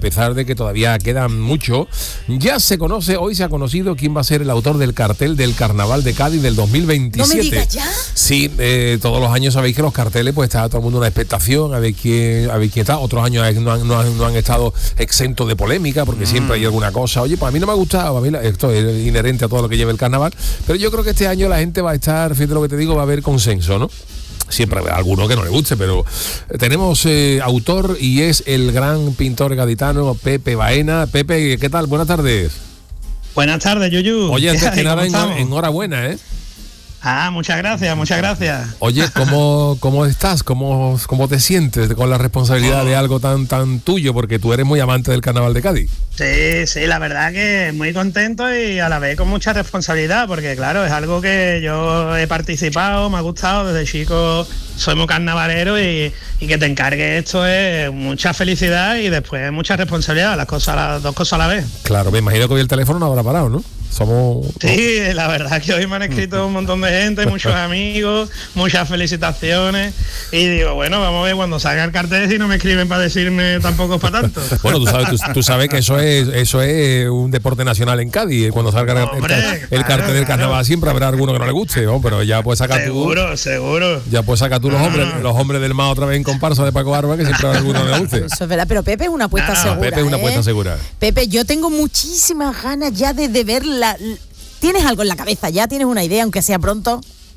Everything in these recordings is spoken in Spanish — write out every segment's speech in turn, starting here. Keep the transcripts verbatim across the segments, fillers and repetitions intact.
pesar de que todavía quedan mucho, ya se conoce, hoy se ha conocido quién va a ser el autor del cartel del Carnaval de Cádiz del dos mil veintisiete. ¿No me digas ya? Sí, eh, todos los años sabéis que los carteles, pues está todo el mundo en una expectación, a ver quién, a ver quién está. Otros años no han, no han, no han estado exentos de polémica, porque mm. siempre hay alguna cosa. Oye, pues a mí no me ha gustado, a mí esto es inherente a todo lo que lleva el carnaval, pero yo creo que este año la gente va a estar, fíjate lo que te digo, va a haber consenso, ¿no? Siempre habrá alguno que no le guste, pero tenemos eh, autor y es el gran pintor gaditano Pepe Baena. Pepe, ¿qué tal? Buenas tardes. Buenas tardes, Yuyu. Oye, antes que nada, en, enhorabuena, ¿eh? Ah, muchas gracias, muchas gracias. Oye, ¿cómo, cómo estás? ¿Cómo, ¿Cómo te sientes con la responsabilidad oh. de algo tan tan tuyo? Porque tú eres muy amante del Carnaval de Cádiz. Sí, sí, la verdad que muy contento y a la vez con mucha responsabilidad, porque claro, es algo que yo he participado, me ha gustado, desde chico soy muy carnavalero y, y que te encargue esto es mucha felicidad y después mucha responsabilidad, las cosas, las dos cosas a la vez. Claro, me imagino que hoy el teléfono no habrá parado, ¿no? Somos... Sí, la verdad que hoy me han escrito un montón de gente, muchos amigos, muchas felicitaciones y digo, bueno, vamos a ver cuando salga el cartel si no me escriben para decirme tampoco es para tanto. Bueno, tú sabes, tú, tú sabes que eso es eso es un deporte nacional en Cádiz, cuando salga Hombre, el, el, el claro, cartel del carnaval claro. siempre habrá alguno que no le guste, ¿no? Pero ya puedes sacar seguro, tú... Seguro, seguro. Ya puedes sacar tú los hombres, los hombres del M A otra vez en comparsa de Paco Barba, que siempre habrá alguno que no le guste. Eso es verdad, pero Pepe es una apuesta no, segura. Pepe es una apuesta ¿eh? segura. Pepe, yo tengo muchísimas ganas ya de, de ver la... ¿Tienes algo en la cabeza ya? ¿Tienes una idea, aunque sea pronto?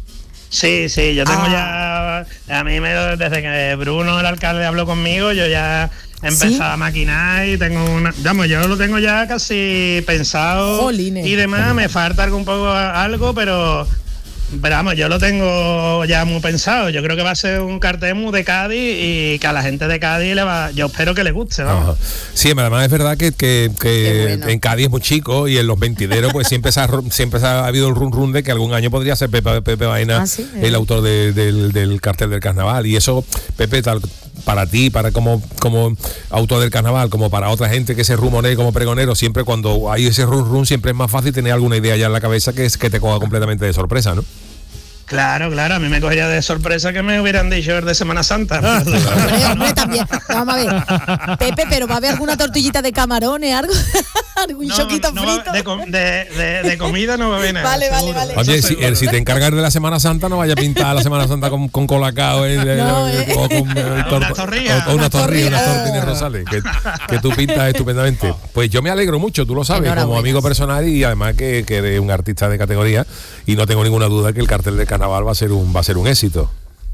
Sí, sí, yo tengo ah. ya... A mí, me, desde que Bruno, el alcalde, habló conmigo, yo ya he empezado ¿Sí? a maquinar y tengo una... Vamos, yo lo tengo ya casi pensado Jolines. y demás. Me falta algo, un poco algo, pero... Pero vamos, yo lo tengo ya muy pensado. Yo creo que va a ser un cartel muy de Cádiz y que a la gente de Cádiz le va, yo espero que le guste, vamos. Ajá. Sí, además es verdad que, que, que bueno. en Cádiz es muy chico y en los ventideros pues siempre se ha, siempre se ha habido el run run de que algún año podría ser Pepe, Pepe Baena ¿Ah, sí? el autor de, del, del cartel del carnaval. Y eso, Pepe, tal para ti, para como, como autor del carnaval, como para otra gente que se rumonee como pregonero, siempre cuando hay ese run run siempre es más fácil tener alguna idea ya en la cabeza que es que te coja completamente de sorpresa, ¿no? Claro, claro, a mí me cogería de sorpresa que me hubieran dicho de Semana Santa. hombre, hombre, también. Vamos a ver. Pepe, pero va a haber alguna tortillita de camarones, algo, algún no, choquito no, frito. De, de, de, de comida no va a haber nada. Vale, vale, vale. Oye, si, el, si te encargas de la Semana Santa, no vaya a pintar la Semana Santa con, con colacao eh, no, eh. o con eh, tor- una torrilla. O, o una torrilla, unas tortines rosales, que, que tú pintas estupendamente. Pues yo me alegro mucho, tú lo sabes, como amigo personal y además que, que eres un artista de categoría y no tengo ninguna duda que el cartel del carnaval va a ser un va a ser un éxito.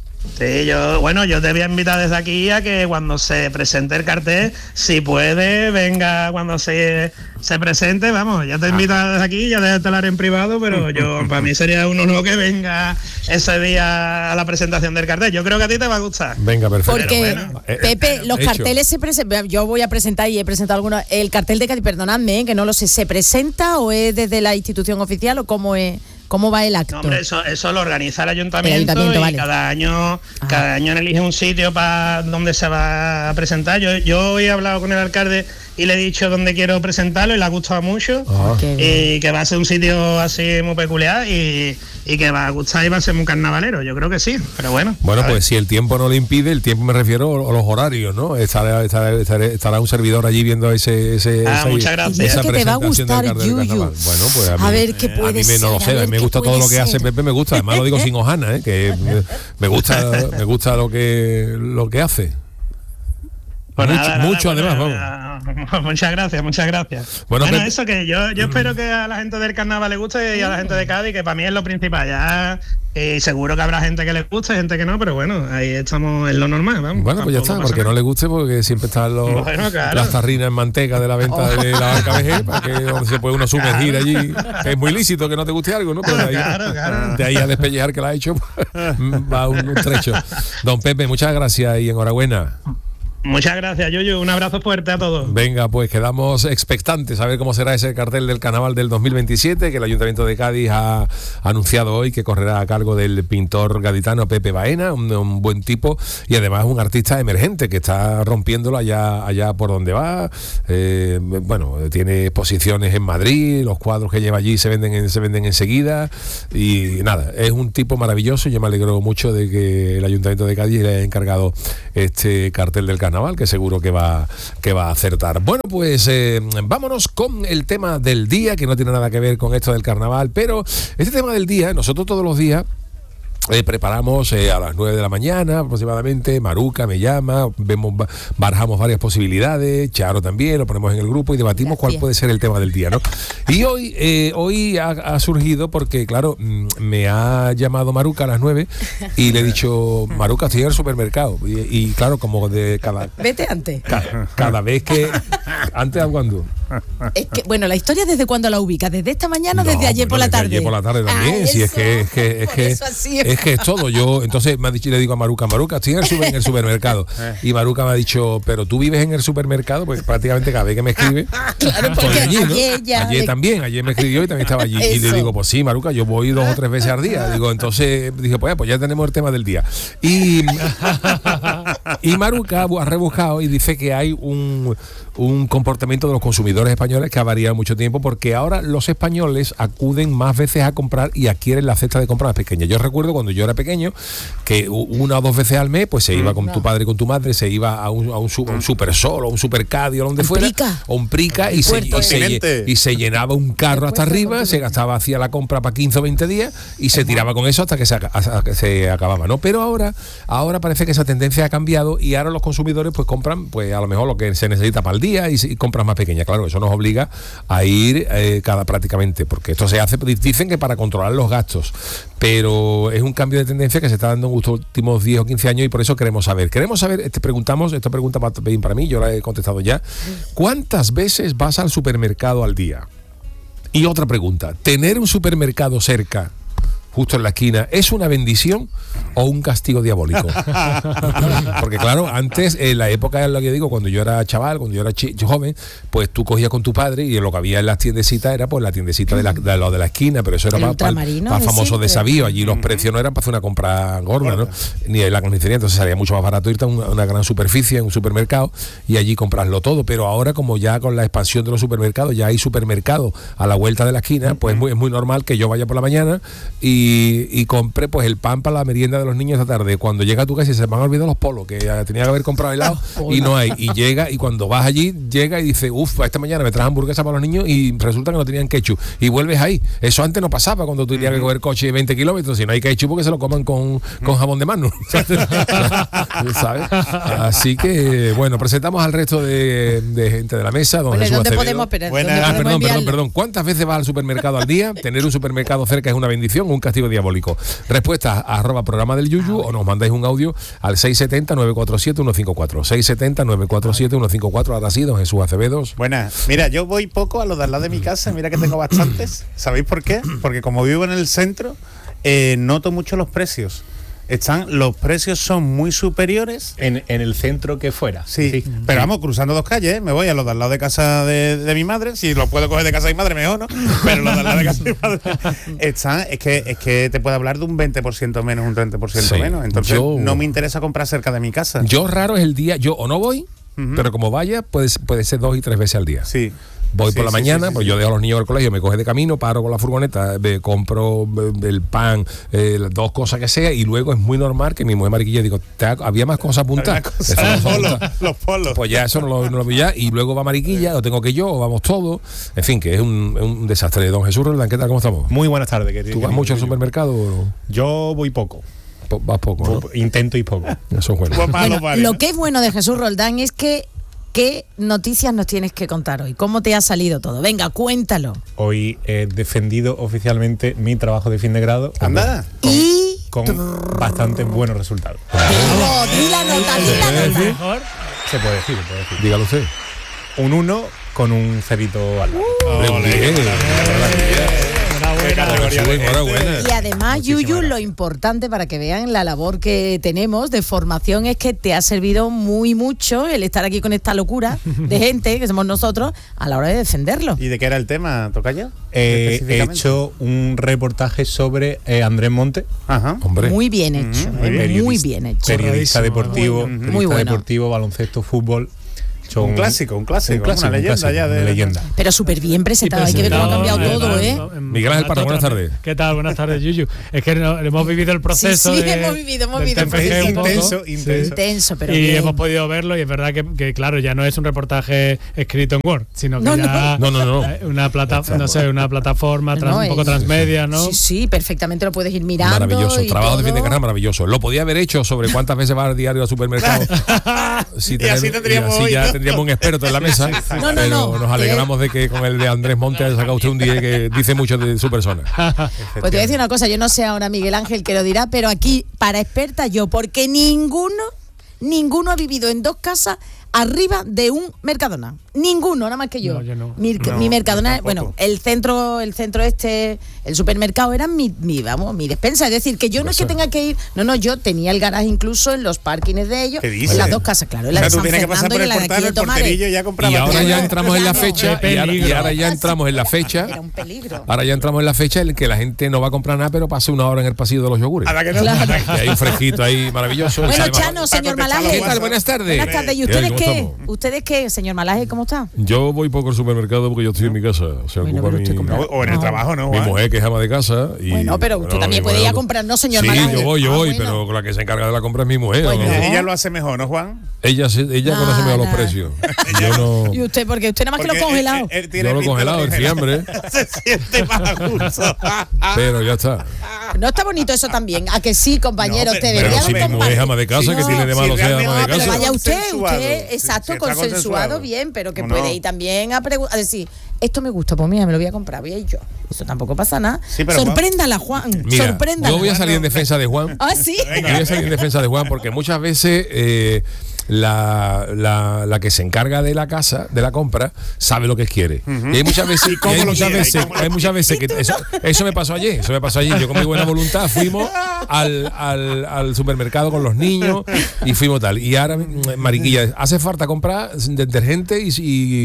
Sí, yo, bueno, yo te voy a invitar desde aquí a que cuando se presente el cartel, si puede, venga cuando se, se presente, vamos, ya te invito desde aquí, ya te hablar en privado, pero yo, para mí sería un honor que venga ese día a la presentación del cartel. Yo creo que a ti te va a gustar. Venga, perfecto. Porque, bueno, Pepe, eh, los hecho. carteles se presentan, yo voy a presentar y he presentado algunos, el cartel de Cádiz, perdonadme, eh, que no lo sé, ¿se presenta o es desde la institución oficial o cómo es? ¿Cómo va el acto? No, hombre, eso, eso lo organiza el ayuntamiento, el ayuntamiento y vale. cada año Ajá. cada año elige un sitio para donde se va a presentar. Yo, yo hoy he hablado con el alcalde y le he dicho dónde quiero presentarlo y le ha gustado mucho. Ah. Y que va a ser un sitio así muy peculiar y, y que va a gustar y va a ser muy carnavalero. Yo creo que sí, pero bueno. Bueno, pues si el tiempo no le impide, el tiempo me refiero a los horarios, ¿no? Estará, estará, estará, estará un servidor allí viendo ese... ese ah, esa, muchas gracias. Esa que te va a gustar, Yuyu. Bueno, pues a, mí, a ver qué puede a mí me, ser. no lo sé, a mí me gusta todo lo que ser. hace Pepe, me gusta. Además lo digo sin hojana, ¿eh? Que me, me gusta me gusta lo que lo que hace. Pues mucho, nada, mucho nada, además, bueno, vamos. Muchas gracias, muchas gracias. Bueno, bueno Pepe, eso que yo, yo espero que a la gente del carnaval le guste y a la gente de Cádiz, que para mí es lo principal. Ya y seguro que habrá gente que le guste, gente que no, pero bueno, ahí estamos en lo normal, vamos. Bueno, pues ya está, porque no le guste, porque siempre están los, bueno, claro. las tarrinas en manteca de la venta oh. de la Barca B G, para que donde se puede uno sumergir claro. allí. Que es muy lícito que no te guste algo, ¿no? Pero de ahí, claro, claro. de ahí a despellejar que la ha hecho, va un, un trecho. Don Pepe, muchas gracias y enhorabuena. Muchas gracias, Yuyu. Un abrazo fuerte a todos. Venga, pues quedamos expectantes a ver cómo será ese cartel del carnaval del dos mil veintisiete que el Ayuntamiento de Cádiz ha anunciado hoy que correrá a cargo del pintor gaditano Pepe Baena, un, un buen tipo y además un artista emergente que está rompiéndolo allá, allá por donde va. Eh, bueno, tiene exposiciones en Madrid, los cuadros que lleva allí se venden, en, se venden enseguida y nada, es un tipo maravilloso y yo me alegro mucho de que el Ayuntamiento de Cádiz le haya encargado este cartel del carnaval. carnaval, que seguro que va, que va a acertar. Bueno, pues eh, vámonos con el tema del día, que no tiene nada que ver con esto del carnaval, pero este tema del día, nosotros todos los días Eh, preparamos eh, a las nueve de la mañana aproximadamente, Maruca me llama, vemos, barajamos varias posibilidades, Charo también, lo ponemos en el grupo y debatimos Gracias. cuál puede ser el tema del día, ¿no? Y hoy eh, hoy ha, ha surgido porque, claro, me ha llamado Maruca a las nueve y le he dicho, Maruca, estoy en el supermercado. Y, y claro, como de cada... Vete antes. Cada, cada vez que... ¿Antes a cuándo? Es que, bueno, la historia ¿desde cuándo la ubica? ¿Desde esta mañana o no, desde ayer bueno, por la tarde? Ayer por la tarde también, ah, si es que es que es que, es que es todo. Yo entonces me ha dicho, le digo a Maruca, Maruca, estoy en el, super, en el supermercado. Y Maruca me ha dicho, pero tú vives en el supermercado, pues prácticamente cada vez que me escribe. Claro, porque allí, ¿no? ayer, ya ayer le... también, ayer me escribió y también estaba allí. Eso. Y le digo, pues sí, Maruca, yo voy dos o tres veces al día. Digo, entonces dije, pues ya, pues ya tenemos el tema del día. Y, y Maruca ha rebuscado y dice que hay un un comportamiento de los consumidores españoles que ha variado mucho tiempo, porque ahora los españoles acuden más veces a comprar y adquieren la cesta de compra más pequeña. Yo recuerdo cuando yo era pequeño que una o dos veces al mes pues se iba con no. tu padre y con tu madre, se iba a un, a un, un Super Sol o un Supercadio o donde fuera, prica. o un Prica y se, y, se, y se llenaba un carro hasta arriba, se gastaba, hacía la compra para quince o veinte días y se tiraba con eso hasta que se, hasta que se acababa, ¿no? Pero ahora ahora parece que esa tendencia ha cambiado y ahora los consumidores pues compran pues a lo mejor lo que se necesita para el día y, y compras más pequeñas. Claro, eso nos obliga a ir eh, cada prácticamente, porque esto se hace, dicen que para controlar los gastos, pero es un cambio de tendencia que se está dando en los últimos diez o quince años y por eso queremos saber. Queremos saber, este, preguntamos, esta pregunta para, para mí, yo la he contestado ya. ¿Cuántas veces vas al supermercado al día? Y otra pregunta, ¿tener un supermercado cerca, justo en la esquina, es una bendición o un castigo diabólico? Porque claro, antes, en la época, lo que digo, cuando yo era chaval, cuando yo era ch- joven, pues tú cogías con tu padre y lo que había en las tiendecitas era pues la tiendecita de la, de, lo de la esquina, pero eso era para pa, pa famosos desafíos. Allí los precios no eran para hacer una compra gorda, ¿no? Ni en la carnicería, entonces salía mucho más barato irte a una, una gran superficie, en un supermercado, y allí comprarlo todo. Pero ahora, como ya con la expansión de los supermercados, ya hay supermercados a la vuelta de la esquina, pues muy, es muy normal que yo vaya por la mañana y Y, y compré pues el pan para la merienda de los niños esta tarde. Cuando llega a tu casa y se me han olvidado los polos, que tenía que haber comprado helado y no hay. Y llega, y cuando vas allí, llega y dice, uff, esta mañana me traje hamburguesa para los niños y resulta que no tenían ketchup. Y vuelves ahí. Eso antes no pasaba cuando tú tenías que coger coche de veinte kilómetros. Si no hay ketchup, porque se lo coman con, con jabón de mano. ¿Sabes? Así que, bueno, presentamos al resto de, de gente de la mesa. Don bueno, Jesús ¿dónde Acevedo. podemos esperar? ¿Dónde ah, podemos perdón, perdón, perdón. ¿Cuántas veces vas al supermercado al día? ¿Tener un supermercado cerca es una bendición o un castigo diabólico? Respuesta a arroba programa del Yuyu o nos mandáis un audio al seis siete cero, nueve cuatro siete, uno cinco cuatro. seis siete cero, nueve cuatro siete, uno cinco cuatro. Ahora sí, don Jesús Acevedo. Buenas. Mira, yo voy poco a los de al lado de mi casa, mira que tengo bastantes. ¿Sabéis por qué? Porque como vivo en el centro, eh, noto mucho los precios. Están, los precios son muy superiores en, en el centro que fuera. Sí, sí. Pero vamos, cruzando dos calles, ¿eh? Me voy a los de al lado de casa de, de mi madre. Si los puedo coger de casa de mi madre, mejor, ¿no? Pero los de al lado de casa de mi madre están, es que, es que te puede hablar de un veinte por ciento menos, un treinta por ciento sí. menos. Entonces yo, no me interesa comprar cerca de mi casa. Yo raro es el día, yo o no voy, uh-huh. pero como vaya, puede, puede ser dos y tres veces al día. Sí. Voy sí, por la sí, mañana, sí, pues sí, yo sí. dejo a los niños al colegio, me coge de camino, paro con la furgoneta, me compro el pan, eh, dos cosas que sea, y luego es muy normal que mi mujer mariquilla digo, ¿te ha, ¿había más cosas apuntadas? Cosa, los, polos, los polos. Pues ya eso no lo, no lo vi ya, y luego va mariquilla, lo tengo que yo, o vamos todos, en fin, que es un, un desastre. Don Jesús Roldán, ¿qué tal? ¿Cómo estamos? Muy buenas tardes, querido. ¿Tú vas mucho al supermercado? O? Yo voy poco. Vas poco, ¿no? Intento ir poco. Eso es bueno. Bueno, lo que es bueno de Jesús Roldán es que ¿qué noticias nos tienes que contar hoy? ¿Cómo te ha salido todo? Venga, cuéntalo. Hoy he defendido oficialmente mi trabajo de fin de grado. Anda. Con, y con bastantes buenos resultados. No, di la nota, di la nota. Mejor se puede decir, se puede decir. Dígalo usted. Un uno con un cerito al lado. Uh, ole, bien. Y además, Yuyu, lo importante para que vean la labor que tenemos de formación es que te ha servido muy mucho el estar aquí con esta locura de gente que somos nosotros a la hora de defenderlo. ¿Y de qué era el tema, Tocayo? Eh, he hecho un reportaje sobre eh, Andrés Monte. Ajá. Hombre. Muy bien hecho, mm, muy, bien. muy bien hecho. Periodista deportivo, muy, periodista muy bueno. deportivo, baloncesto, fútbol. hecho un, un clásico, un clásico, un clásico, una leyenda un clásico, ya de una leyenda. Pero súper bien presentado, hay que ver cómo ha cambiado todo, ¿eh? Miguel Ángel Parra, buenas tardes. ¿Qué tal? Buenas tardes, Yuyu. Es que no, hemos vivido el proceso. Sí, sí, de, hemos vivido, hemos del vivido. T F G un poco. Intenso, intenso. Intenso, pero y bien. hemos podido verlo y es verdad que, que, claro, ya no es un reportaje escrito en Word, sino que No, ya no. No, no, no. una plata, no sé, una plataforma trans- No, un poco es- transmedia, ¿no? Sí, sí, perfectamente lo puedes ir mirando. Maravilloso, y trabajo de fin de todo. carrera maravilloso. Lo podía haber hecho sobre cuántas veces va al diario al supermercado. Si Y así tendríamos y así hoy, ya ¿no? tendríamos un experto en la mesa. No, no, pero no. nos alegramos de que con el de Andrés Monte haya sacado usted un día que dice mucho de su persona. Pues te voy a decir una cosa, yo no sé ahora Miguel Ángel que lo dirá, pero aquí, para experta yo, porque ninguno, ninguno ha vivido en dos casas arriba de un Mercadona. Ninguno, nada más que yo. No, yo no. Mi, No, mi Mercadona, yo tampoco. bueno, el centro, el centro este, el supermercado era mi, mi, vamos, mi despensa. Es decir, que yo no es que tenga que ir, no, no, yo tenía el garaje incluso en los parkings de ellos, ¿Qué dices? en las dos casas, claro, en O la sea, de tú San tienes que pasar Fernando por y el en la de portal, aquí de el Tomares. porterillo y ya compraba. Y ahora tío. ya entramos en la Claro. fecha Qué y ahora, y peligro. ahora ya entramos en la fecha. Era un peligro. Ahora ya entramos en la fecha en que la gente no va a comprar nada, pero pase una hora en el pasillo de los yogures. A la que no. Claro. Y hay un fresquito ahí maravilloso. Bueno, Sabe más- Chano, señor Para contestar Malaje. ¿Qué tal? Buenas tardes. Buenas tardes. ¿Y ¿Qué ustedes tal? qué? ¿Cómo estamos? ¿Ustedes qué, señor Malaje? ¿Cómo está? Yo voy poco al supermercado porque yo estoy en mi casa. O sea, Bueno, ocupa pero mi, usted compra- O, o en el No. trabajo, ¿no? mi Juan? mujer que es ama de casa. Y, Bueno, pero usted bueno, también mi puede mujer- ir a comprar, ¿no, señor Sí, Malaje? yo voy, yo Ah, voy, bueno. pero la que se encarga de la compra es mi mujer. Bueno. ¿no? Ella lo hace mejor, ¿no, Juan? Ella, se- ella Nada, conoce mejor los nada. precios. Yo no. ¿Y usted? Porque usted nada más que Porque lo congelado. él- él tiene Yo lo pinta de congelado, el congelar. fiambre. Se siente más a gusto. Pero ya está. No está bonito eso también. ¿A que sí, compañero? No, usted pero Pero debería si de mi mujer compartir. es ama de casa, Sí, que no, tiene de si malo ser realmente- ama de No, pero casa. vaya usted, Consensuado. usted, Sí, exacto, sí, está consensuado consensuado. bien, pero que ¿O puede no? ir también a, pregu- a decir, esto me gusta, pues mira, me lo voy a comprar, voy a ir yo. Eso tampoco pasa nada. Sí, pero Sorpréndala, Juan. Mira, Sorpréndala. yo voy a salir en defensa de Juan. Ah, sí. Yo voy a salir en defensa de Juan porque muchas veces eh, la, la, la que se encarga de la casa, de la compra, sabe lo que quiere. Y hay muchas veces, Y cómo y hay lo muchas quiere, y veces, cómo lo hay muchas veces que eso, eso me pasó ayer, eso me pasó ayer. Yo con mi buena voluntad fuimos al, al, al supermercado con los niños y fuimos tal. Y ahora, mm, mariquilla, hace falta comprar detergente y,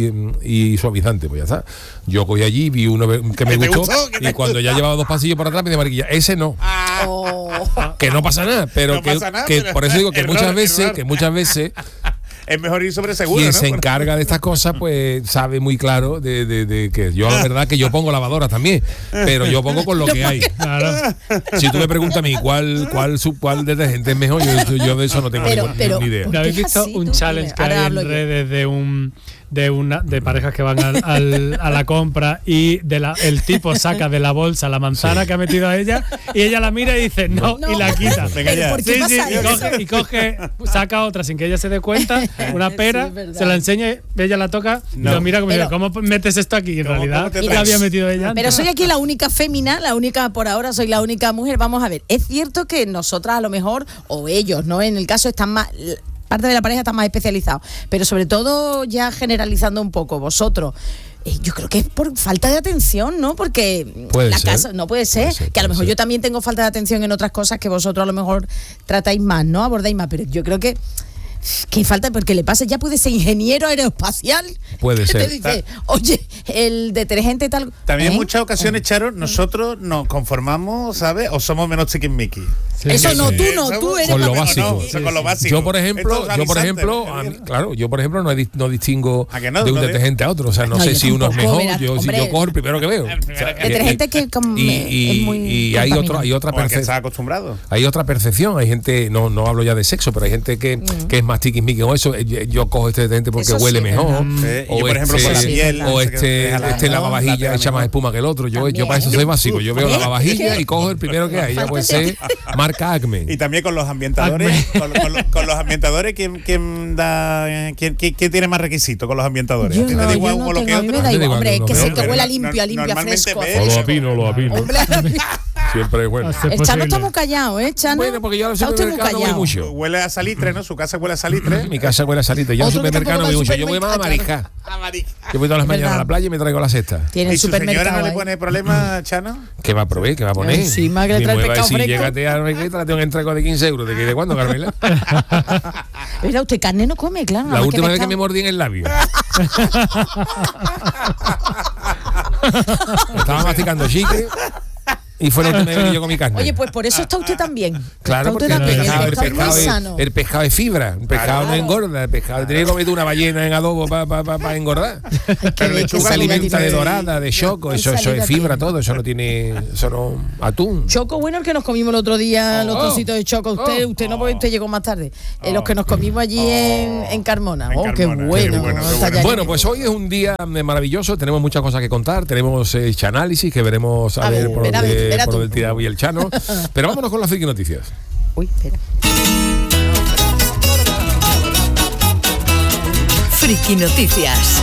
y, y suavizante, pues ya está. Yo cogí allí, vi uno que me ¿Que te gustó, gustó? ¿Que te y cuando ya llevaba dos pasillos por atrás me dice mariquilla, ese no. Oh. Que no pasa nada, pero No que, pasa nada, que pero- por eso digo que error, muchas veces, error. que muchas veces Es mejor ir sobre seguro, quien ¿no? se encarga de estas cosas, pues sabe muy claro de, de, de que yo la verdad que yo pongo lavadoras también, pero yo pongo con lo que hay. Claro. Si tú me preguntas a mí cuál cuál su cuál detergente es mejor, yo, yo de eso no tengo Pero- ni, pero- ni idea. ¿por qué ¿Habéis es visto así, un tú? challenge que Ahora hay en hablo yo. redes de un de una de parejas que van al, al- a la compra y de la, el tipo saca de la bolsa la manzana Sí. que ha metido a ella y ella la mira y dice no, No. y la quita? Venga Pero ya. ¿por qué Sí, sí, pasa y eso? coge, y coge, saca otra sin que ella se dé cuenta, una pera, Sí, es verdad. se la enseña, ella la toca y No. lo mira como Pero- diciendo, ¿cómo metes esto aquí? Y en ¿Cómo- realidad cómo te la traes? había metido ella Pero antes. soy aquí la única fémina, la única, por ahora soy la única mujer. Vamos a ver, es cierto que nosotras a lo mejor, o ellos, ¿no? En el caso están más, parte de la pareja está más especializado, pero sobre todo ya generalizando un poco, vosotros. eh, Yo creo que es por falta de atención, ¿no? Porque Puede la ser. casa no puede ser, Puede ser, que a lo puede mejor ser. yo también tengo falta de atención en otras cosas que vosotros a lo mejor tratáis más, ¿no? Abordáis más, pero yo creo que que falta porque le pasa, ya puede ser ingeniero aeroespacial. Puede que ser. Te dice, oye, el detergente tal. También en ¿eh? muchas ocasiones, Charo, nosotros nos conformamos, ¿sabes? O somos menos chiquismiqui. Sí, Eso sí, no, sí. tú no, tú eres Con lo más- básico. No, eso con lo básico. Yo por ejemplo, Esto es yo por avisante, ejemplo, ¿me a mí- entiendes? claro, yo por ejemplo no, di- no distingo ¿A que no? de un No detergente a otro, o sea, no, No, sé yo si uno es tampoco, mejor, verás, yo si hombre. yo cojo el primero que veo. O sea, Detergente que com- y, y- es muy y hay otro hay otra O el que está percepción. acostumbrado. Hay otra percepción, hay gente, no no hablo ya de sexo, pero hay gente que, que es más tiquismiqui con eso. Yo, yo cojo este detergente porque Eso sí, huele es mejor. verdad. Sí, y O yo, por ejemplo, este, con la piel, o no sé qué, este, deja la- este la lavavajilla tela echa más mejor. espuma que el otro. Yo, yo También. para eso soy básico. Yo veo la ¿Eh? lavavajilla ¿Qué? y cojo el primero que hay. Ya puede ser marca Acme. Y también con los ambientadores, con, con los- con los ambientadores, ¿quién, quién da, quién, quién- quién tiene más requisitos con los ambientadores? Yo ¿A ti te no, da yo igual no uno lo que tengo, a mí me otro? da Te igual, digo, hombre, es no, que no, se no, que no, huela no, limpio, limpia, normalmente fresco. ve- O lo fresco. opino, lo opino. Hombre, Siempre es bueno. Hace el Chano posible. está muy callado, ¿eh, Chano? Bueno, porque yo al Está usted muy supermercado voy callado. mucho. Huele a salitre, ¿no? Su casa huele a salitre. Mi casa huele a salita. Yo al Otro que supermercado no tampoco voy va mucho. al Yo voy más a supermercado. mariscar. Ah, marica. Yo voy todas las Es mañanas a verdad. la playa y me traigo la cesta. Tiene ¿Y el su señora supermercado no le ahí. pone problema, Chano? ¿Qué va a proveer? ¿Qué va a poner? Encima que le Mi trae mujer va a pescado decir, fresco. llégate a Requeta, tráete un entrego de quince euros. ¿De qué? ¿De cuándo, Carmela? Mira, usted carne no come, claro. nada La más última vez que pescado. me mordí en el labio. Estaba masticando chicle y fue en el tenedor y yo con mi carne. Oye, pues por eso está usted también. Claro, está porque usted el también. pescado, El el, pescado pescado es muy es, sano. el pescado es fibra, el pescado Claro. no engorda, el pescado tiene que comer una ballena en adobo para pa, pa, pa engordar. Pero Se alimenta de dorada, de choco, eso, eso es fibra todo, eso no tiene, eso no, atún. Choco, bueno, el que nos comimos el otro día, Oh, los trocitos de choco. Usted, oh, usted no, porque usted llegó más tarde. Eh, Oh, los que nos comimos allí oh, en, en Carmona. en Oh, qué Carmona, bueno. qué bueno, qué Está bueno. ya Bueno, libre. pues hoy es un día eh, maravilloso, tenemos muchas cosas que contar, tenemos eh, análisis que veremos a, A ver, ver, por verá, dónde, verá por tú. dónde tira hoy el Chano. Pero vámonos con las friki noticias. Uy, espera. Friki Noticias.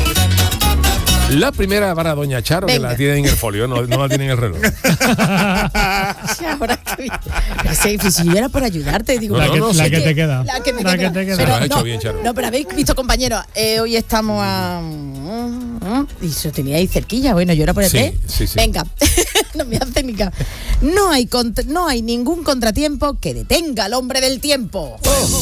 La primera para Doña Charo, Venga. que la tiene en el folio, no, no la tiene en el reloj. Sí, ahora que- pero sí, pues si yo era por ayudarte, digo. La No, que, no, la sí que que- te queda. La que me La queda. que te queda. Pero Lo has hecho no, bien, Charo. no, pero habéis visto, compañeros, eh, hoy estamos a. Y se tenía ahí cerquilla. Bueno, yo era por el Sí, té. sí, sí. Venga, no me hace ni caso. No hay, contra- no hay ningún contratiempo que detenga al hombre del tiempo.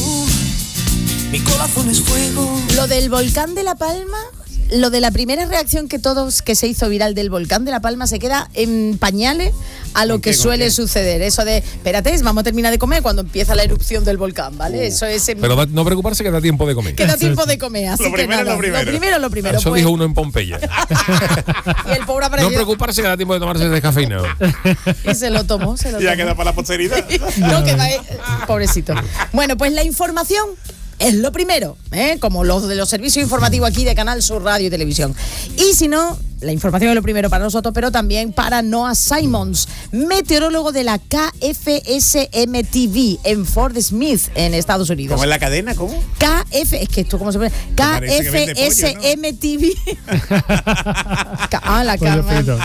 Mi corazón es fuego. Lo del volcán de La Palma, lo de la primera reacción que todos que se hizo viral del volcán de La Palma se queda en pañales a lo ¿Con que qué, con suele qué? suceder. Eso de, espérate, vamos a terminar de comer cuando empieza la erupción del volcán, ¿vale? Eso es en- Pero da- no preocuparse que da tiempo de comer. queda tiempo de comer, así Lo que primero, nada, lo primero. lo primero, lo primero, Eso pues. dijo uno en Pompeya. Y el pobre No apareció preocuparse que da tiempo de tomarse descafeinado. y se lo tomó, se lo Ya tomó. queda para la posteridad. No, que va, eh, pobrecito. Bueno, pues la información es lo primero, ¿eh? Como los de los servicios informativos aquí de Canal Sur Radio y Televisión. Y si no, la información es lo primero para nosotros, pero también para Noah Simons, meteorólogo de la K F S M T V en Fort Smith, en Estados Unidos. ¿Cómo es la cadena? ¿Cómo? K F, es que esto cómo se pone, K parece que F vende S pollo, M T V. Ca- ah, la Pollo cama. frito.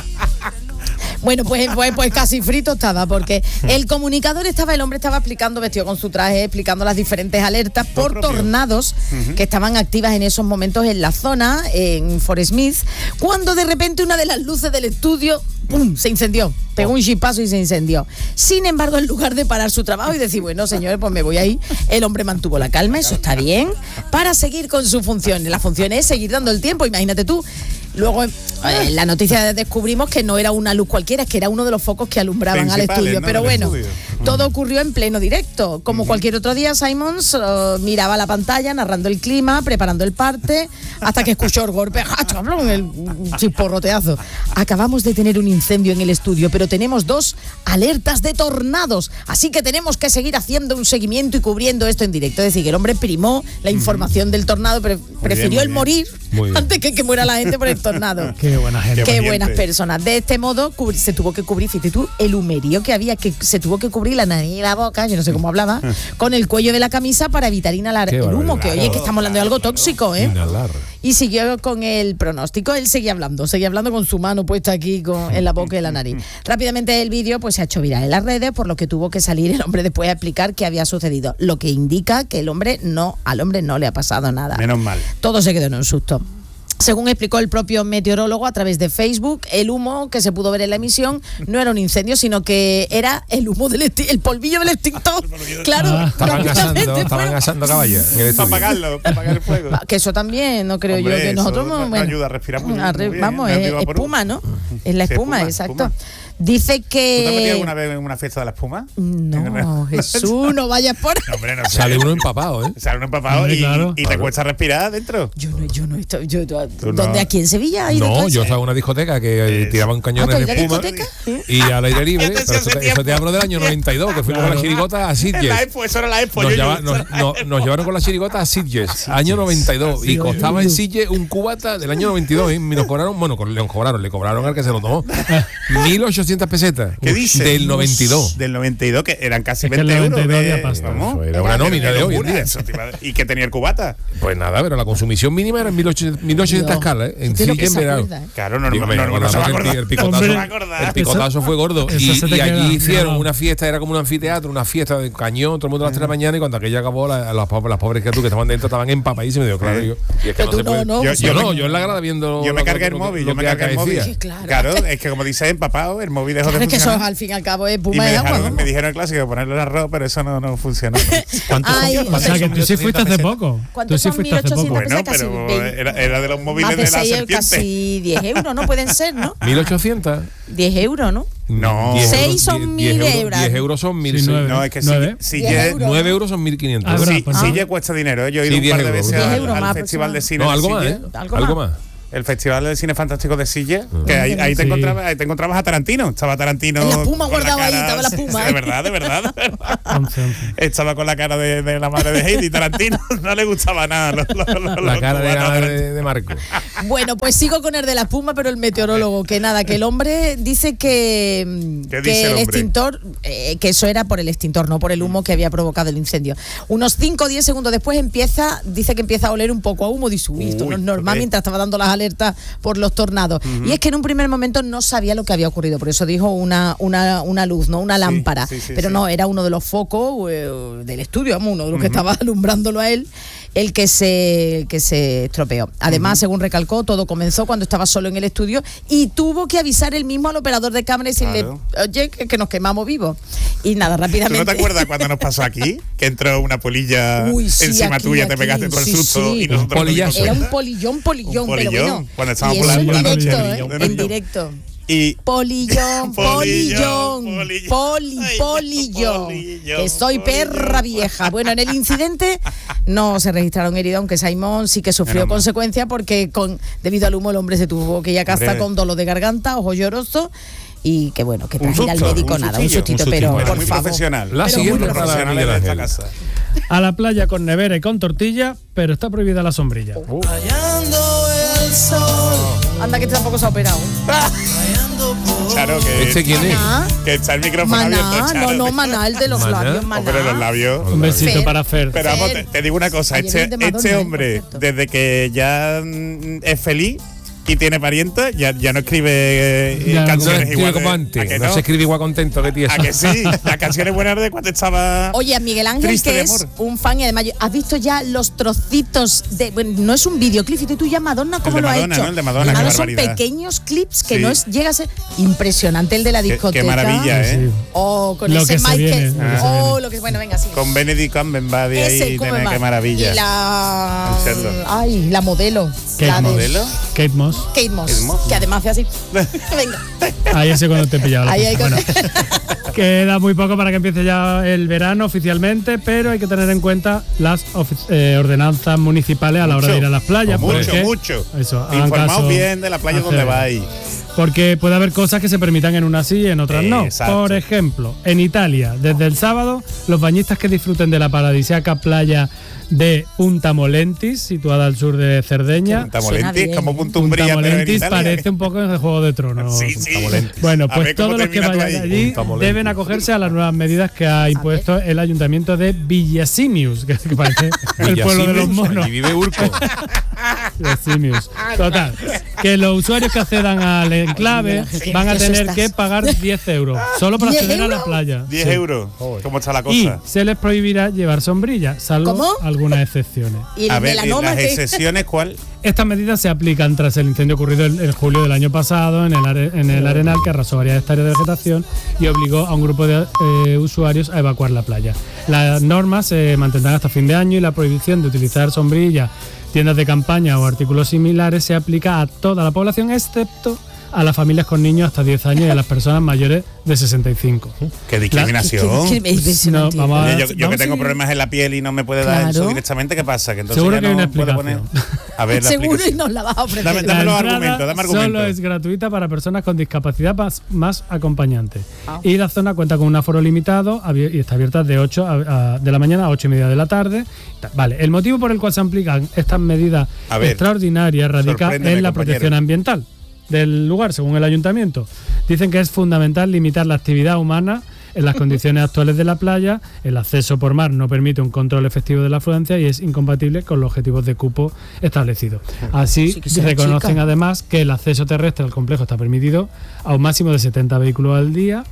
Bueno, pues, pues, pues casi frito estaba, porque el comunicador estaba, el hombre estaba explicando, vestido con su traje, explicando las diferentes alertas por propio. tornados que estaban activas en esos momentos en la zona, en Fort Smith, cuando de repente una de las luces del estudio, ¡pum!, se incendió. Pegó un chispazo y se incendió. Sin embargo, en lugar de parar su trabajo y decir, bueno, señores, pues me voy ahí, el hombre mantuvo la calma, eso está bien, para seguir con su función. La función es seguir dando el tiempo, imagínate tú. Luego, eh, en la noticia descubrimos que no era una luz cualquiera, es que era uno de los focos que alumbraban al Principales, estudio. ¿no? Pero del bueno, estudio. todo ocurrió en pleno directo. Como cualquier otro día, Simons eh, miraba la pantalla, narrando el clima, preparando el parte, hasta que escuchó el golpe, ¡ah, el chisporroteazo! Acabamos de tener un incendio en el estudio, pero tenemos dos alertas de tornados, así que tenemos que seguir haciendo un seguimiento y cubriendo esto en directo. Es decir, que el hombre primó la información del tornado, pero prefirió muy el bien. morir Muy bien. antes que que muera la gente por el tornado. Qué buena gente. Qué valiente. buenas personas. De este modo cubri- se tuvo que cubrir, fíjate tú, el humerío que había, que se tuvo que cubrir la nariz y la boca, yo no sé cómo hablaba, con el cuello de la camisa para evitar inhalar Qué el humo, barbaridad. que oye, que estamos hablando de algo tóxico, ¿eh? Inhalar. Y siguió con el pronóstico, él seguía hablando, seguía hablando con su mano puesta aquí con, en la boca y en la nariz. Rápidamente el vídeo pues se ha hecho viral en las redes, por lo que tuvo que salir el hombre después a explicar qué había sucedido, lo que indica que el hombre no, al hombre no le ha pasado nada. Menos mal. Todo se quedó en un susto. Según explicó el propio meteorólogo a través de Facebook, el humo que se pudo ver en la emisión no era un incendio, sino que era el humo del exti- el polvillo del extintor. Claro, Ah. Estaban asando, prácticamente estaban fue- asando caballos en el Para estudio. apagarlo, para apagar el fuego. que eso también, no creo Hombre, yo, que eso nosotros nos- nos bueno, ayuda a respirar muy- a re- muy bien, vamos, ¿eh? es Negativo por espuma, uno. ¿no? Es la Sí, espuma, espuma, exacto. espuma. Dice ¿Tú te has metido que alguna vez en una fiesta de la espuma? no, Jesús, no vayas por No, hombre, no sé. Sale uno empapado, ¿eh? Sale uno empapado Hombre, y, claro. y te Claro. cuesta respirar adentro. Yo no, yo no estoy, yo, yo- Tú ¿dónde? no. ¿Aquí en Sevilla? hay de todo No, eso? yo estaba en una discoteca que eh, Eso. tiraban Ah, cañones ¿tú de en la espuma discoteca? y al aire libre. Fíjate si Pero eso, hace te, eso te tiempo. hablo del año noventa y dos, que fuimos con la Claro. chirigota a En la Sitges. expo, eso era la expo. Nos, yo- lleva- yo- nos- nos- nos llevaron con la chirigota a Sitges, año noventa y dos, y costaba en Sitges un cubata del año noventa y dos. Y nos cobraron, bueno, co- le cobraron, le cobraron al que se lo tomó mil ochocientas pesetas. ¿Qué dices? Del noventa y dos. Del noventa y dos, que eran casi Es que el veinte euros. noventa y dos de- había pasta. ¿Vamos? Eso era una nómina Qué de hoy en locura día. eso, tío. ¿Y que tenía el cubata? Pues nada, pero la consumición mínima era en mil ochocientas No. calas, ¿eh? En Usted lo que Sitges en se verano. acuerda, ¿eh? Claro, no, no, Digo, no, mira, no, bueno, no se va a el- acordar. el picotazo, Hombre, No se va a acordar. el picotazo fue gordo. eso Y, se te y allí queda hicieron grabado. una fiesta, era como un anfiteatro, una fiesta de cañón, todo el mundo a las tres de la mañana, y cuando aquella acabó, la- las, pobres- las pobres criaturas que estaban dentro estaban empapadísimas. Y digo, claro, yo. Y es que Pero no tú se no, puede. no. Yo, Yo- yo yo no, me- yo en la grada viendo. Yo me lo- cargué el lo- móvil, lo yo me que cargué el móvil. acaecía. Sí, claro. Claro, es que como dice empapado, el móvil dejó Claro, de es que eso funcionar. al fin y al cabo es Y espuma me, de agua. dejaron- ¿no? me dijeron el clásico ponerle el arroz, pero eso no, no funcionó. Ay, O sea, que tú sí fuiste hace poco. Tú ¿Cuántos sí son fuiste hace poco. mil ochocientos Bueno, casi pero veinte. era, era de los móviles Más de de la seis, serpiente. casi diez euros, ¿no? Pueden ser, ¿no? mil ochocientos. diez euros, ¿no? No. diez Seis euros, son diez- diez mil euros. diez euros son mil Sí, nueve. No, es que ¿Nueve? si, si Diez ye- euros. nueve euros son mil quinientos. Ah, verdad, Sí, pues sí, no. ya cuesta dinero, ¿eh? Yo he ido Sí, un diez par de euros. veces diez al, euros al más Festival de Cine No, de algo más, Silla. ¿eh? Algo Algo más. más. El Festival de Cine Fantástico de Silla, que ahí, ahí te Sí. encontrabas, ahí te encontrabas a Tarantino. Estaba Tarantino. En la espuma con guardado ahí, cara- estaba la sí, espuma, sí, ¿eh? de verdad, de verdad, de verdad. once, once. Estaba con la cara de, de la madre de Heidi, Tarantino. No le gustaba nada. Los, los- los- La los cara de, cubanos a de, Tarantino. de Marco. Bueno, pues sigo con el de la espuma, pero el meteorólogo, que nada, que el hombre dice que, ¿Qué que dice el el hombre? extintor, eh, que eso era por el extintor, no por el humo que había provocado el incendio. Unos cinco o diez segundos después empieza, dice que empieza a oler un poco a humo, dice, uy, esto no es Uy, normal, ok. mientras estaba dando las alertas por los tornados. Y es que en un primer momento no sabía lo que había ocurrido, por eso dijo una, una, una luz, no una lámpara, sí, sí, pero sí. no, era uno de los focos eh, del estudio, vamos, uno de los que estaba alumbrándolo a él, el que se, que se estropeó. Además, según recalcó, todo comenzó cuando estaba solo en el estudio y tuvo que avisar él mismo al operador de cámara y decirle, Claro. oye, que, que nos quemamos vivos. Y nada, ¿Tú rápidamente. no te acuerdas cuando nos pasó aquí? Que entró una polilla Uy, sí, encima aquí, tuya, te aquí, pegaste todo el sí, susto sí. y nosotros Un polillazo. no Era dimos un polillón, polillón, Un pero polillón, bueno. cuando estábamos y por eso la- en por la directo, noche, ¿eh? polillón. En directo. Y Polillón, polillón, Polillón, polillón. poli, Ay, polillón, polillón, que soy polillón. perra vieja. Bueno, en el incidente no se registraron heridos, aunque Simon sí que sufrió Menos mal. consecuencias porque con debido al humo el hombre se tuvo que ir a casa Hombre. con dolor de garganta, ojo lloroso y que bueno, que un tras ir al susto, médico un nada, un sustillo, sustito, un pero Pero por muy favor. profesional. La Pero siguiente muy para profesional Miguel de esta Ángel. casa. A la playa con nevera y con tortilla, pero está prohibida la sombrilla. Rayando el sol, Anda que tampoco se ha operado. rayando por Charo, que, ¿Este quién es? Maná, que está el micrófono Maná, abierto, Charo. no, no, Maná, el de los Maná. labios, Maná. Hombre, los labios. Un besito Fer. para Fer. Pero vamos, Fer. te, te digo una cosa, Ayer este, el de Madonna, este ¿eh? Por hombre, cierto. desde que ya mm, es feliz y tiene parientes, ya, ya no escribe eh, Ya no No canciones escribe igual. como de- antes. ¿A que No no? se escribe igual contento que tieso. ¿A que sí? Las canciones buenas de cuando estaba... Oye, a Miguel Ángel, Triste que de es amor. un fan y además, yo- ¿has visto ya los trocitos de. Bueno, no es un videoclip, fíjate tú ya Madonna, ¿cómo de lo Madonna, ha hecho? ¿no? El de Madonna, Ahora qué son barbaridad. pequeños clips que Sí. no es, llega a ser impresionante el de la Qué, discoteca. qué maravilla, ¿eh? Sí. O con Lo ese que se Michael. viene, lo que se oh, viene. lo que bueno, venga, sí. Con Benedict Cumberbatch Ese, ahí, ¿cómo tiene, va? qué maravilla. Y la. En Sherlock. Ay, la modelo. ¿Qué la de modelo? Kate Moss. Kate Moss, Kate Moss. que además hace así. Venga. Ahí ese cuando te pillaba. la Ahí hay cosa. con- Bueno, queda muy poco para que empiece ya el verano oficialmente, pero hay que tener en cuenta las ofi- eh, ordenanzas municipales a la hora Mucho. de ir a las playas. Mucho, porque- mucho. Eso, hagan Informaos caso bien de la playa a donde Cebe. vais. Porque puede haber cosas que se permitan en unas sí y en otras no. Exacto. Por ejemplo, en Italia, desde el sábado, los bañistas que disfruten de la paradisíaca playa de Punta Molentis, situada al sur de Cerdeña. Punta Suena Molentis, bien, como ¿eh? Punta Punta Umbría, pero en Molentis Italia. parece un poco de Juego de Tronos. Sí, sí. Bueno, A pues ver cómo todos los que termina tú vayan ahí. allí Punta Molentis. deben acogerse a las nuevas medidas que ha impuesto el ayuntamiento de Villasimius, que que parece el pueblo de los monos. Allí vive Urco. Villasimius. Total, que los usuarios que accedan al enclave Qué van a gracioso tener estás. que pagar diez euros, solo para ¿diez acceder a la euros? playa. diez Sí. euros. ¿Cómo está la Y cosa? se les prohibirá llevar sombrilla, salvo ¿Cómo? algunas excepciones. Y el A de ver, la ¿y Noma las que. excepciones cuál? Estas medidas se aplican tras el incendio ocurrido en, en julio del año pasado en el, are- en el Arenal, que arrasó varias hectáreas de vegetación y obligó a un grupo de eh, usuarios a evacuar la playa. Las normas se mantendrán hasta fin de año y la prohibición de utilizar sombrillas, tiendas de campaña o artículos similares se aplica a toda la población, excepto a las familias con niños hasta diez años y a las personas mayores de sesenta y cinco. Qué discriminación. ¿Qué- qué- qué- qué- No, vamos a- Oye, yo, yo que vamos a tengo seguir. problemas en la piel y no me puede dar Claro. eso directamente, ¿qué pasa? Que entonces Seguro ya que hay no una puedo poner. explicación. A ver, la Seguro y explicación. nos la vas a ofrecer. Dame- La dame los entrada argumentos, dame argumentos. Solo es gratuita para personas con discapacidad más, más acompañante. Ah. Y la zona cuenta con un aforo limitado abier- y está abierta de ocho a- a- de la mañana a ocho y media de la tarde. Vale, el motivo por el cual se aplican estas medidas A ver, extraordinarias radica sorpréndeme, en la compañero. protección ambiental del lugar, según el ayuntamiento. Dicen que es fundamental limitar la actividad humana en las condiciones actuales de la playa. El acceso por mar no permite un control efectivo de la afluencia y es incompatible con los objetivos de cupo establecidos. Así Sí que será reconocen chica. además que el acceso terrestre al complejo está permitido a un máximo de setenta vehículos al día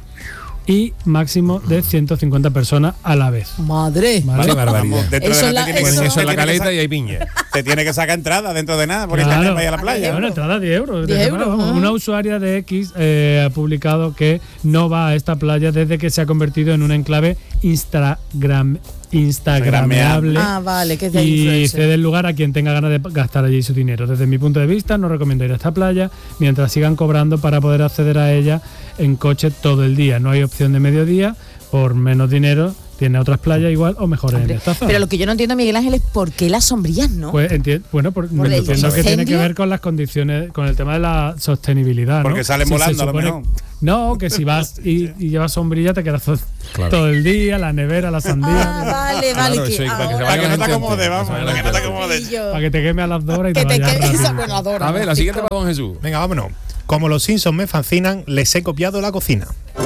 y máximo de ciento cincuenta personas a la vez. Madre. ¿Vale? Qué barbaridad. Vamos, dentro Eso de es nada la- te tiene que- eso- Pones eso en la te tiene que caleta sa- y hay piña. Te tiene que sacar entrada dentro de nada por Claro. internet para ir a la playa. Bueno, entrada diez euros. diez De euros, semana, vamos. ah. Una usuaria de X eh, ha publicado que no va a esta playa desde que se ha convertido en un enclave Instagram, instagrameable. Ah, vale, que es de y influencer. cede el lugar a quien tenga ganas de gastar allí su dinero. Desde mi punto de vista, no recomiendo ir a esta playa mientras sigan cobrando para poder acceder a ella en coche todo el día. No hay opción de mediodía, por menos dinero tiene otras playas igual o mejores en esta zona. Pero lo que yo no entiendo, Miguel Ángel, es por qué las sombrillas no. Pues enti- bueno, por, ¿Por el entiendo que tiene que incendio? ver con las condiciones, con el tema de la sostenibilidad. Porque ¿no? salen Si se volando a lo supone- mejor. No, que si vas y, y llevas sombrilla te quedas todo, Claro. todo el día, la nevera, la sandía. Ah, vale, vale. Claro, que eso, y para que se ahora- Para que no te gente acomode, antes, vamos. para que Para que no te se acomode. Sí, yo- Para que te queme a las dos horas y Que te te vayas quede rápido. esa buena adora. A ver, la siguiente para don Jesús. Venga, vámonos. Como los Simpsons me fascinan, les he copiado la cocina.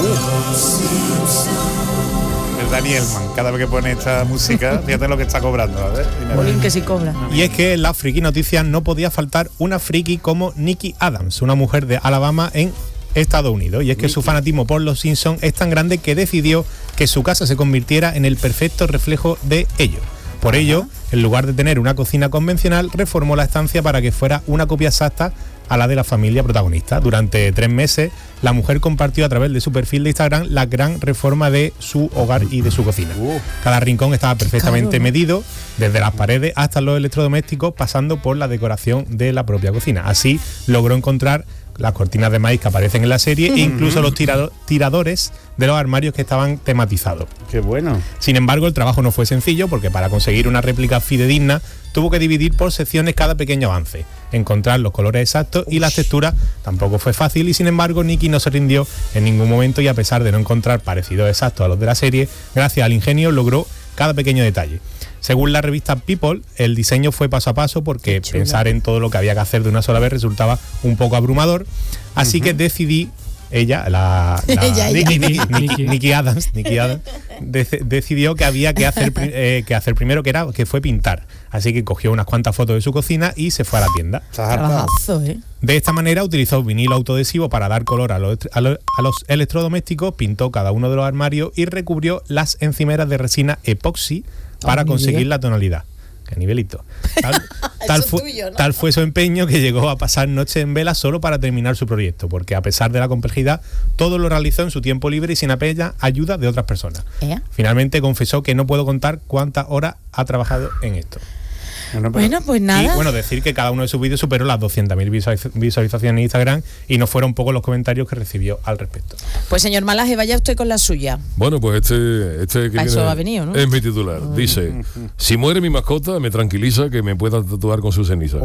El Danielman, cada vez que pone esta música, fíjate lo que está cobrando. A ver, dime. Bolín que sí cobra. Y es que en las friki noticias no podía faltar una friki como Nikki Adams, una mujer de Alabama en Estados Unidos. Y es que su fanatismo por los Simpsons es tan grande que decidió que su casa se convirtiera en el perfecto reflejo de ello. Por ello, en lugar de tener una cocina convencional, reformó la estancia para que fuera una copia exacta a la de la familia protagonista. Durante tres meses, la mujer compartió a través de su perfil de Instagram la gran reforma de su hogar y de su cocina. Cada rincón estaba perfectamente Claro, ¿no? medido, desde las paredes hasta los electrodomésticos, pasando por la decoración de la propia cocina. Así logró encontrar las cortinas de maíz que aparecen en la serie e incluso los tirado- tiradores de los armarios que estaban tematizados. Qué bueno. Sin embargo, el trabajo no fue sencillo porque para conseguir una réplica fidedigna tuvo que dividir por secciones cada pequeño avance. Encontrar los colores exactos y las texturas tampoco fue fácil y sin embargo Nikki no se rindió en ningún momento y a pesar de no encontrar parecidos exactos a los de la serie, gracias al ingenio logró cada pequeño detalle. Según la revista People, el diseño fue paso a paso porque pensar en todo lo que había que hacer de una sola vez resultaba un poco abrumador, así que decidí ella, la, la- Ella, ella. Nikki, Nikki- Nikki- Nikki Adams, Nikki Adams dec- decidió que había que hacer, pri- eh, que hacer primero que era que fue pintar. Así que cogió unas cuantas fotos de su cocina y se fue a la tienda. Estás hartado. Trabajazo, ¿eh? De esta manera utilizó vinilo autoadhesivo para dar color a los, a los- a los electrodomésticos, pintó cada uno de los armarios y recubrió las encimeras de resina epoxi para Ah, conseguir Miguel. la tonalidad. Qué nivelito. Tal, tal Eso fue, tuyo, ¿no? tal fue su empeño que llegó a pasar noches en vela solo para terminar su proyecto, porque a pesar de la complejidad, todo lo realizó en su tiempo libre y sin apenas ayuda de otras personas. ¿Eh? Finalmente confesó que no puedo contar cuántas horas ha trabajado en esto. Bueno, pero- Bueno, pues Y nada. bueno, decir que cada uno de sus vídeos superó las doscientas mil visualiz- visualizaciones en Instagram y no fueron pocos los comentarios que recibió al respecto. Pues señor Malaje, vaya usted con la suya. Bueno, pues este, este que A eso viene ha venido, ¿no? es mi titular. Dice, si muere mi mascota, me tranquiliza que me pueda tatuar con su ceniza.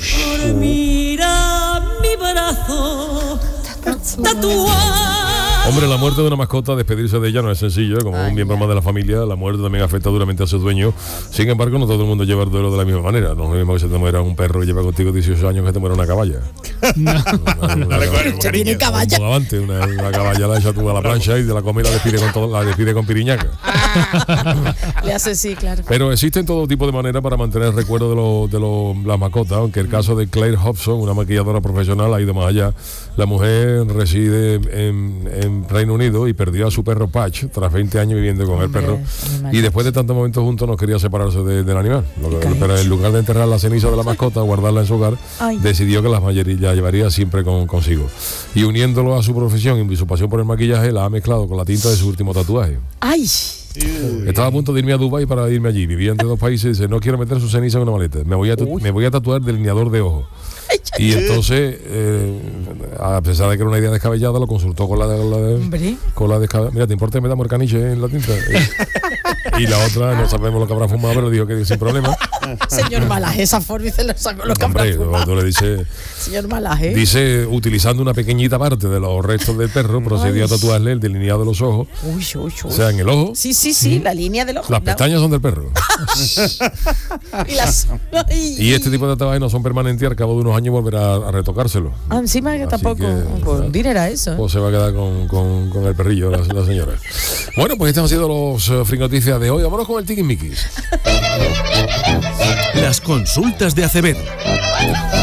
Mira mi brazo tatuado. Hombre, la muerte de una mascota, despedirse de ella no es sencillo, como un miembro más de la familia, la muerte también afecta duramente a su dueño. Sin embargo, no todo el mundo lleva el duelo de la misma manera. No es lo mismo que se te muera un perro y lleva contigo dieciocho años que te muera una caballa. No. Una, una, Dale, caballa. Usted tiene Un caballa. bogavante, una, una caballa la echa tú a la plancha y de la come y la despide con, todo, la despide con piriñaca. Le hace sí, claro. Pero existen todo tipo de maneras para mantener el recuerdo de, lo- de lo- las mascotas, aunque el caso de Claire Hobson, una maquilladora profesional, ha ido más allá. La mujer reside en, en Reino Unido y perdió a su perro Patch tras veinte años viviendo con Hombre, el perro. animal. Y después de tantos momentos juntos no quería separarse de- del animal. Lo que- ¿Qué ha pero hecho? en lugar de enterrar la ceniza de la mascota, guardarla en su hogar, Ay. decidió que las mayoría la llevaría siempre con, consigo. Y uniéndolo a su profesión y su pasión por el maquillaje, la ha mezclado con la tinta de su último tatuaje. Ay, Estaba a punto de irme a Dubái para irme allí. Vivía entre dos países y dice, no quiero meter su ceniza en una maleta. Me voy a, tu- me voy a tatuar delineador de ojos. Y entonces, eh, a pesar de que era una idea descabellada, lo consultó con la de... Con la, de, hombre. con la descabellada. Mira, ¿te importa que me damos el caniche en la tinta? Y, y la otra, no sabemos lo que habrá fumado, pero dijo que sin problema. Señor Malaje, esa forma se lo sacó los Hombre, campos. tú le dices... Señor Malaje. Dice, utilizando una pequeñita parte de los restos del perro, procedió a tatuarle el delineado de los ojos. Uy, uy, uy. O sea, en el ojo. Sí, sí, sí, la línea del ojo. Las la- pestañas son del perro. Y, las... Ay. Y este tipo de tatuajes no son permanentes y al cabo de unos años volverá a retocárselo. Ah, encima que Así tampoco. que, Pues, ¿sabes? dinero era eso. ¿eh? O se va a quedar con, con- con el perrillo la, la señora. Bueno, pues estas han sido los uh, free noticias de hoy. Vámonos con el tiquismiquis. Las consultas de Acevedo.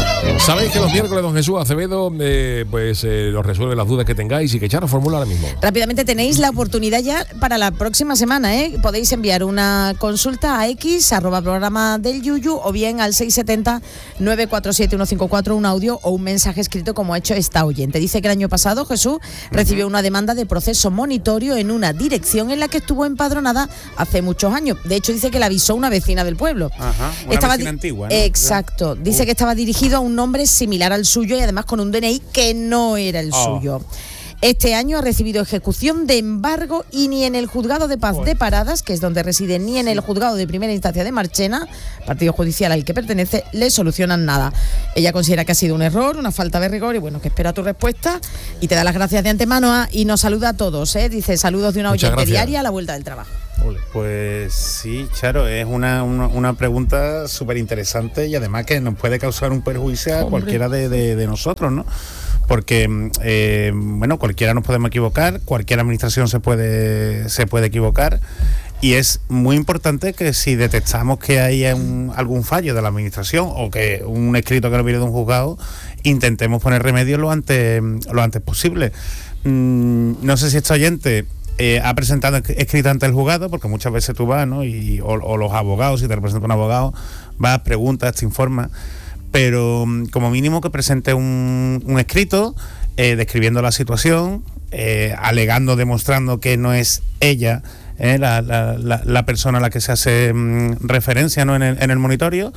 Sabéis que los miércoles don Jesús Acevedo eh, pues eh, os resuelve las dudas que tengáis y que Charo formula ahora mismo. Rápidamente tenéis la oportunidad ya para la próxima semana, ¿eh? Podéis enviar una consulta a X, arroba programa del Yuyu, o bien al seis siete cero, nueve cuatro siete, uno cinco cuatro, un audio o un mensaje escrito como ha hecho esta oyente. Dice que el año pasado Jesús recibió una demanda de proceso monitorio en una dirección en la que estuvo empadronada hace muchos años. De hecho, dice que la avisó una vecina del pueblo. Ajá, una estaba vecina di- antigua, ¿no? Exacto. Dice Uh. que estaba dirigido a un nombre similar al suyo y además con un D N I que no era el Oh. suyo. Este año ha recibido ejecución de embargo y ni en el juzgado de paz de Paradas, que es donde reside, ni en el juzgado de primera instancia de Marchena, partido judicial al que pertenece, le solucionan nada. Ella considera que ha sido un error, una falta de rigor y bueno, que espera tu respuesta y te da las gracias de antemano a, y nos saluda a todos, ¿eh? Dice saludos de una Muchas oyente gracias. diaria a la vuelta del trabajo. Pues sí, Charo, es una, una, una pregunta súper interesante y además que nos puede causar un perjuicio a Hombre. cualquiera de, de, de nosotros, ¿no? Porque, eh, bueno, cualquiera nos podemos equivocar, cualquier administración se puede, se puede equivocar y es muy importante que si detectamos que hay un, algún fallo de la administración o que un escrito que no viene de un juzgado, intentemos poner remedio lo antes, lo antes posible. Mm, no sé si este oyente... Eh, ha presentado escrito ante el juzgado, porque muchas veces tú vas, ¿no? Y, o, o los abogados, si te representa un abogado, vas, preguntas, te informas, pero como mínimo que presente un, un escrito eh, describiendo la situación, eh, alegando, demostrando que no es ella eh, la, la, la, la persona a la que se hace mm, referencia, ¿no? en, el, en el monitorio.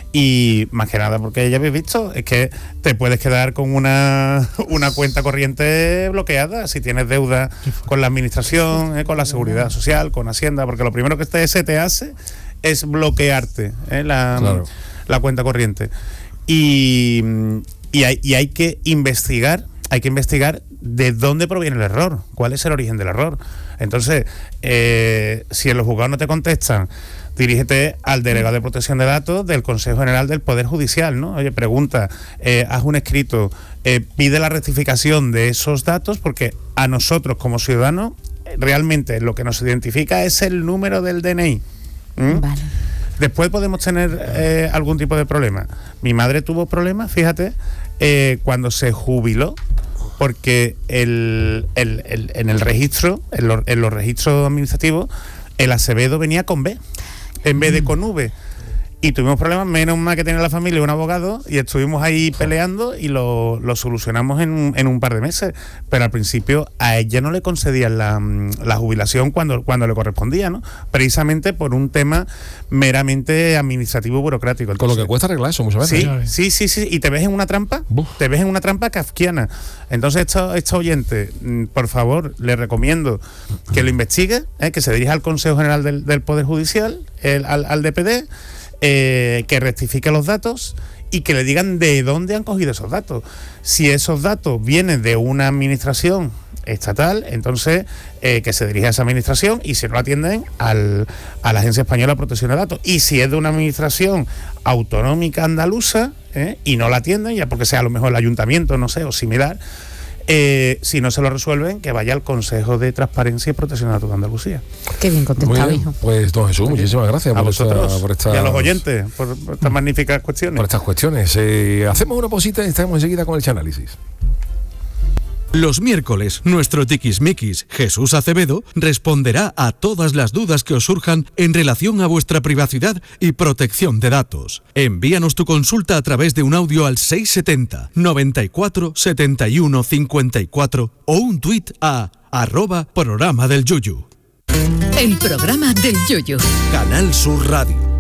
Y más que nada porque ya habéis visto, es que te puedes quedar con una, una cuenta corriente bloqueada si tienes deuda con la administración, eh, con la seguridad social, con Hacienda, porque lo primero que este se te hace es bloquearte eh, la, Claro. la cuenta corriente. Y, y, hay, y hay que investigar, hay que investigar de dónde proviene el error, cuál es el origen del error. Entonces, eh, si en los juzgados no te contestan, dirígete al delegado de protección de datos del Consejo General del Poder Judicial, ¿no? Oye, pregunta, eh, haz un escrito, eh, pide la rectificación de esos datos, porque a nosotros como ciudadanos eh, realmente lo que nos identifica es el número del D N I. ¿Mm? Vale. Después podemos tener eh, algún tipo de problema. Mi madre tuvo problemas, fíjate, eh, cuando se jubiló, porque el, el, el, en el registro, en, lo, en los registros administrativos, el Acevedo venía con B en vez de con V. Y tuvimos problemas, menos mal que tenía la familia un abogado, y estuvimos ahí peleando y lo, lo solucionamos en, en un par de meses. Pero al principio a ella no le concedían la, la jubilación cuando, cuando le correspondía, ¿no? Precisamente por un tema meramente administrativo burocrático. Con lo que Entonces, cuesta arreglar eso muchas veces. Sí, sí, sí, sí, y te ves en una trampa, Buf. te ves en una trampa kafkiana. Entonces, esto, esto oyente, mm, por favor, le recomiendo que lo investigue, eh, que se dirija al Consejo General del, del Poder Judicial, el, al, al D P D, eh, que rectifique los datos y que le digan de dónde han cogido esos datos. Si esos datos vienen de una administración estatal, entonces eh, que se dirija a esa administración, y si no atienden al, a la Agencia Española de Protección de Datos. Y si es de una administración autonómica andaluza eh, y no la atienden, ya porque sea a lo mejor el ayuntamiento, no sé, o similar, eh, si no se lo resuelven, que vaya al Consejo de Transparencia y Protección de Datos de Andalucía. Qué bien Muy contestado, bien. hijo. Pues don Jesús, muchísimas gracias A por, esta, vosotros por, esta, y a los oyentes por, por estas magníficas cuestiones. por estas cuestiones. Eh, hacemos una posita y estamos enseguida con el análisis. Los miércoles, nuestro tiquismiquis Jesús Acevedo responderá a todas las dudas que os surjan en relación a vuestra privacidad y protección de datos. Envíanos tu consulta a través de un audio al seis setenta, noventa y cuatro, setenta y uno, cincuenta y cuatro o un tuit a arroba programa del Yuyu. El programa del Yuyu. Canal Sur Radio.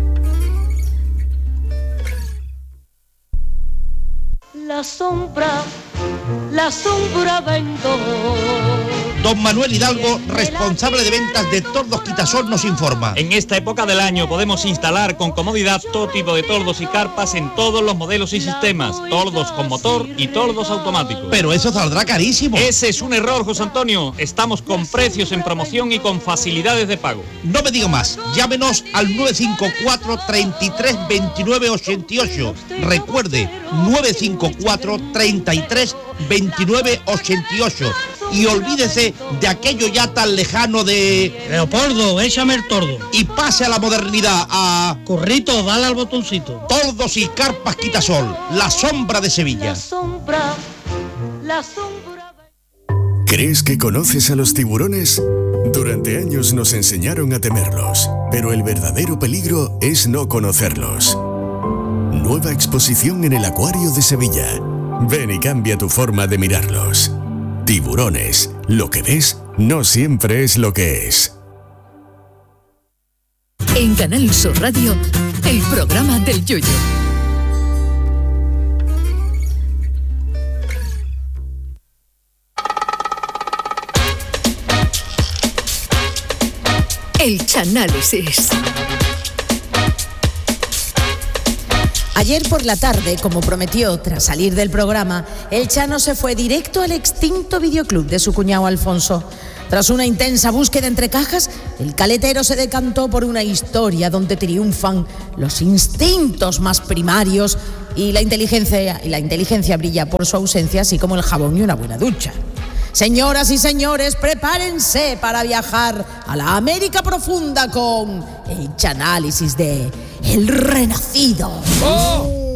La sombra, la sombra vendo. Don Manuel Hidalgo, responsable de ventas de Tordos Quitasol, nos informa. En esta época del año podemos instalar con comodidad todo tipo de tordos y carpas en todos los modelos y sistemas, tordos con motor y tordos automáticos. Pero eso saldrá carísimo. Ese es un error, José Antonio. Estamos con precios en promoción y con facilidades de pago. No me diga más, llámenos al nueve cinco cuatro, treinta y tres, veintinueve, ochenta y ocho. Recuerde, nueve cinco cuatro, treinta y tres, veintinueve, ochenta y ocho. y olvídese de aquello ya tan lejano de... Leopoldo, échame el tordo. Y pase a la modernidad, a... Currito, dale al botoncito. Tordos y carpas Quitasol, la sombra de Sevilla. La sombra, la sombra. ¿Crees que conoces a los tiburones? Durante años nos enseñaron a temerlos, pero el verdadero peligro es no conocerlos. Nueva exposición en el Acuario de Sevilla. Ven y cambia tu forma de mirarlos. Tiburones, lo que ves no siempre es lo que es. En Canal Sur Radio, el programa del Yoyo. El Chanálisis. Ayer por la tarde, como prometió tras salir del programa, el Chano se fue directo al extinto videoclub de su cuñado Alfonso. Tras una intensa búsqueda entre cajas, el caletero se decantó por una historia donde triunfan los instintos más primarios y la inteligencia, y la inteligencia brilla por su ausencia, así como el jabón y una buena ducha. Señoras y señores, prepárense para viajar a la América profunda con el Chanálisis de El Renacido. ¡Oh!